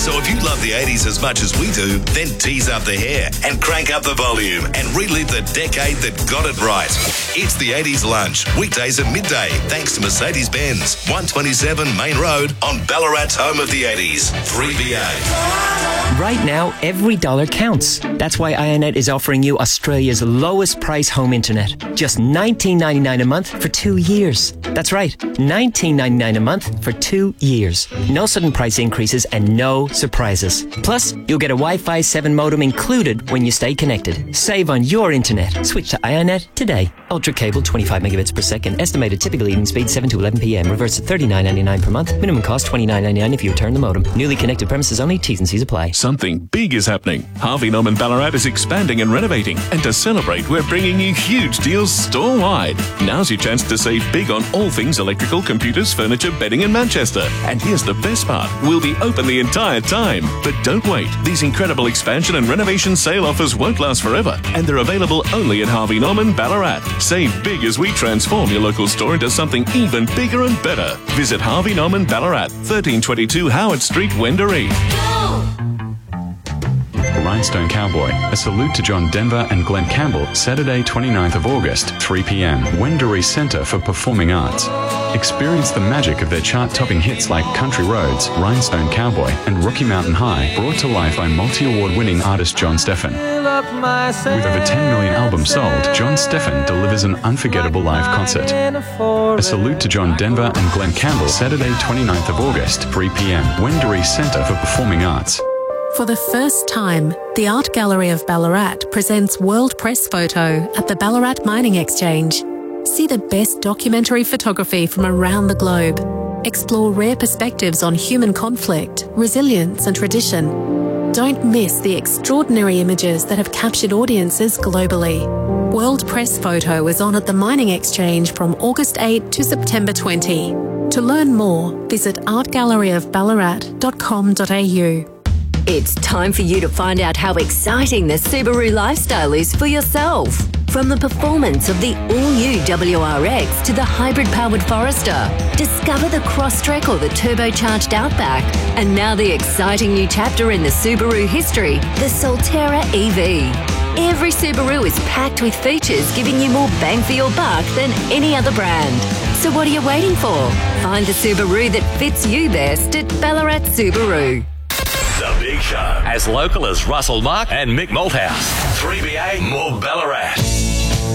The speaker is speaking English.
So if you love the 80s as much as we do, then tease up the hair and crank up the volume and relive the decade that got it right. It's the 80s Lunch, weekdays at midday, thanks to Mercedes-Benz, 127 Main Road on Ballarat's home of the 80s, 3BA. Right now, every dollar counts. That's why IONET is offering you Australia's lowest price home internet. Just $19.99 a month for 2 years. That's right, $19.99 a month for 2 years. No sudden price increases and no surprises. Plus, you'll get a Wi-Fi 7 modem included when you stay connected. Save on your internet. Switch to IONET today. Ultra cable, 25 megabits per second. Estimated typical evening speed, 7 to 11 p.m. Reverse at $39.99 per month. Minimum cost, $29.99 if you return the modem. Newly connected premises only. T's and C's apply. Something big is happening. Harvey Norman Ballarat is expanding and renovating. And to celebrate, we're bringing you huge deals store-wide. Now's your chance to save big on all things electrical, computers, furniture, bedding in Manchester. And here's the best part. We'll be open the entire time. But don't wait. These incredible expansion and renovation sale offers won't last forever. And they're available only at Harvey Norman Ballarat. Save big as we transform your local store into something even bigger and better. Visit Harvey Norman Ballarat, 1322 Howard Street, Wendouree. Rhinestone Cowboy, a salute to John Denver and Glenn Campbell, Saturday 29th of August, 3 p.m, Wendouree Centre for Performing Arts. Experience the magic of their chart-topping hits like Country Roads, Rhinestone Cowboy and Rocky Mountain High, brought to life by multi-award-winning artist John Steffen. With over 10 million albums sold, John Steffen delivers an unforgettable live concert. A salute to John Denver and Glenn Campbell, Saturday 29th of August, 3 p.m, Wendouree Centre for Performing Arts. For the first time, the Art Gallery of Ballarat presents World Press Photo at the Ballarat Mining Exchange. See the best documentary photography from around the globe. Explore rare perspectives on human conflict, resilience and tradition. Don't miss the extraordinary images that have captured audiences globally. World Press Photo is on at the Mining Exchange from August 8 to September 20. To learn more, visit artgalleryofballarat.com.au. It's time for you to find out how exciting the Subaru lifestyle is for yourself. From the performance of the all-new WRX to the hybrid-powered Forester, discover the Crosstrek or the turbocharged Outback, and now the exciting new chapter in the Subaru history, the Solterra EV. Every Subaru is packed with features giving you more bang for your buck than any other brand. So what are you waiting for? Find the Subaru that fits you best at Ballarat Subaru. The Big Show. As local as Russell Mark and Mick Malthouse. 3BA, more Ballarat.